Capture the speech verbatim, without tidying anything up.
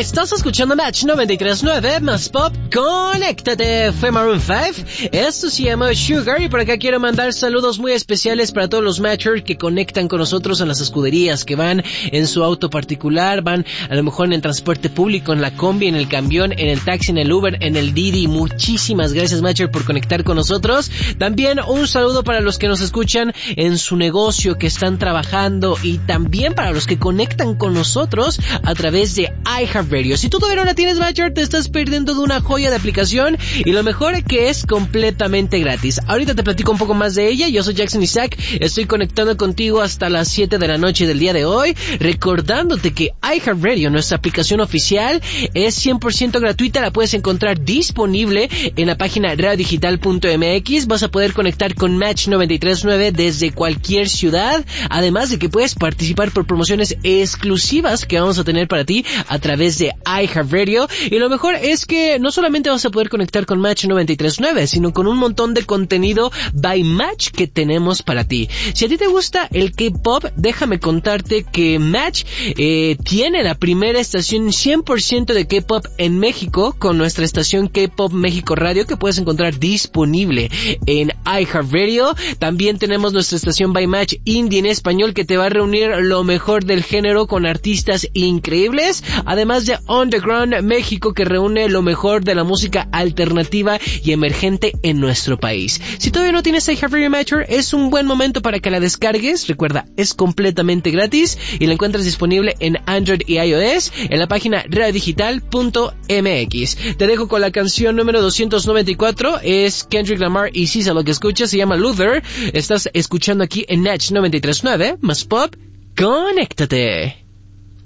Estás escuchando Match noventa y tres punto nueve más Pop. Conéctate, fue Maroon cinco. Esto se llama Sugar y por acá quiero mandar saludos muy especiales para todos los Matchers que conectan con nosotros en las escuderías, que van en su auto particular, van a lo mejor en el transporte público, en la combi, en el camión, en el taxi, en el Uber, en el Didi. Muchísimas gracias, Matcher, por conectar con nosotros. También un saludo para los que nos escuchan en su negocio, que están trabajando, y también para los que conectan con nosotros a través de iHeartRadio. Si tú todavía no la tienes, Matcher, te estás perdiendo de una joya de aplicación, y lo mejor es que es completamente gratis. Ahorita te platico un poco más de ella. Yo soy Jackson Isaac, estoy conectando contigo hasta las siete de la noche del día de hoy, recordándote que iHeartRadio, nuestra aplicación oficial, es cien por ciento gratuita. La puedes encontrar disponible en la página radio digital punto m x. Vas a poder conectar con Match noventa y tres punto nueve desde cualquier ciudad, además de que puedes participar por promociones exclusivas que vamos a tener para ti a través de iHeartRadio. Y lo mejor es que no solamente vas a poder conectar con Match noventa y tres punto nueve, sino con un montón de contenido by Match que tenemos para ti. Si a ti te gusta el K-pop, déjame contarte que Match eh, tiene la primera estación cien por ciento de K-pop en México, con nuestra estación K-pop México Radio, que puedes encontrar disponible en iHeartRadio. También tenemos nuestra estación by Match Indie en español, que te va a reunir lo mejor del género con artistas increíbles, además de Underground México, que reúne lo mejor de la música alternativa y emergente en nuestro país. Si todavía no tienes iHeartRadio Matcher, es un buen momento para que la descargues. Recuerda, es completamente gratis y la encuentras disponible en Android y iOS en la página radio digital punto m x. Te dejo con la canción número doscientos noventa y cuatro, es Kendrick Lamar y Sisa, lo que escuchas se llama Luther. Estás escuchando aquí en Match noventa y tres punto nueve más Pop. Conéctate.